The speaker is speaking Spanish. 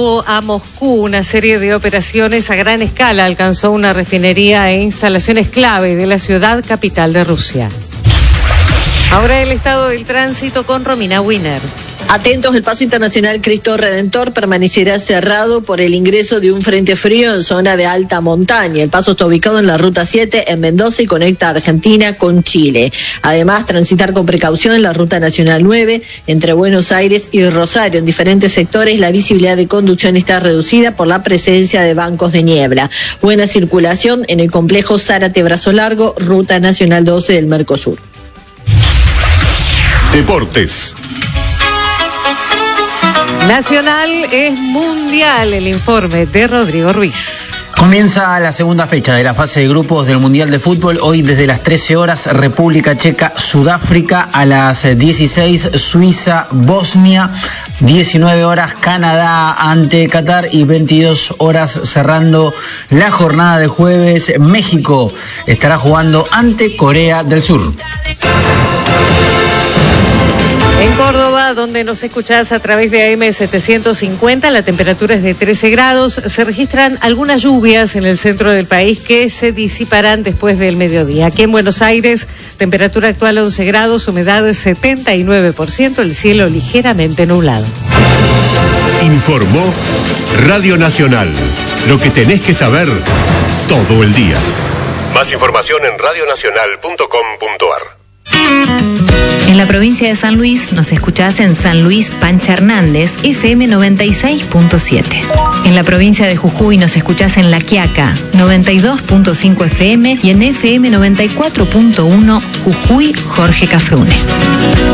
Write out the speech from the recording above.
rumbo a Moscú. Una serie de operaciones a gran escala alcanzó una refinería e instalaciones clave de la ciudad capital de Rusia. Ahora el estado del tránsito con Romina Wiener. Atentos, el paso internacional Cristo Redentor permanecerá cerrado por el ingreso de un frente frío en zona de alta montaña. El paso está ubicado en la ruta 7 en Mendoza y conecta a Argentina con Chile. Además, transitar con precaución en la ruta nacional 9 entre Buenos Aires y Rosario. En diferentes sectores la visibilidad de conducción está reducida por la presencia de bancos de niebla. Buena circulación en el complejo Zárate-Brazo Largo, ruta nacional 12 del Mercosur. Deportes. Nacional es mundial, el informe de Rodrigo Ruiz. Comienza la segunda fecha de la fase de grupos del Mundial de Fútbol. Hoy desde las 13 horas, República Checa, Sudáfrica. A las 16, Suiza, Bosnia. 19 horas, Canadá ante Qatar. Y 22 horas, cerrando la jornada de jueves, México estará jugando ante Corea del Sur. En Córdoba, donde nos escuchás a través de AM 750, la temperatura es de 13 grados. Se registran algunas lluvias en el centro del país que se disiparán después del mediodía. Aquí en Buenos Aires, temperatura actual 11 grados, humedad 79%, el cielo ligeramente nublado. Informó Radio Nacional. Lo que tenés que saber todo el día. Más información en radionacional.com.ar. En la provincia de San Luis nos escuchás en San Luis Pancha Hernández, FM 96.7. En la provincia de Jujuy nos escuchás en La Quiaca, 92.5 FM y en FM 94.1 Jujuy Jorge Cafrune.